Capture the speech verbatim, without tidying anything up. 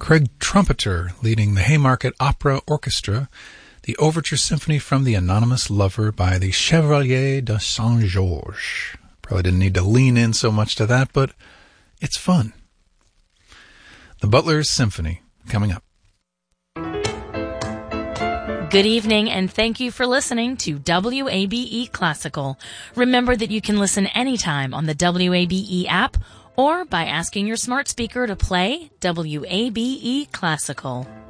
Craig Trumpeter leading the Haymarket Opera Orchestra, the Overture Symphony from the Anonymous Lover by the Chevalier de Saint-Georges. Probably didn't need to lean in so much to that, but it's fun. The Butler's Symphony, coming up. Good evening, and thank you for listening to W A B E Classical. Remember that you can listen anytime on the W A B E app or by asking your smart speaker to play W A B E Classical.